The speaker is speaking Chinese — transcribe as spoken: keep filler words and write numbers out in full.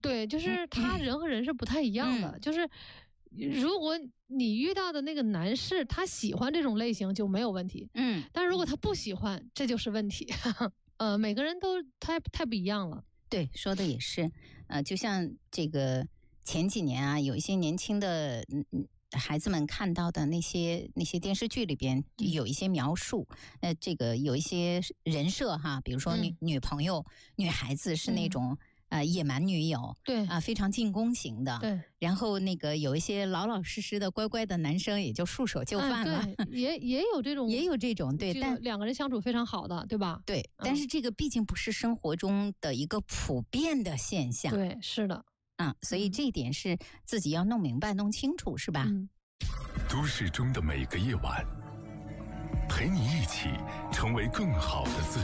对，就是他人和人是不太一样的，嗯、就是如果你遇到的那个男士他喜欢这种类型就没有问题，嗯，但如果他不喜欢，这就是问题。呃，每个人都太太不一样了。 对，说的也是，呃，就像这个前几年啊，有一些年轻的嗯孩子们看到的那些那些电视剧里边有一些描述，呃，这个有一些人设哈，比如说女、嗯、女朋友、女孩子是那种、嗯、呃野蛮女友， 对啊、呃，非常进攻型的， 对。 然后那个有一些老老实实的乖乖的男生也就束手就范了， 哎、对，也也有这种， 也有这种对，但两个人相处非常好的，对吧？ 对，嗯、但是这个毕竟不是生活中的一个普遍的现象， 对，是的。 啊，所以这一点是自己要弄明白、弄清楚，是吧？ 嗯。 都市中的每个夜晚，陪你一起成为更好的自己。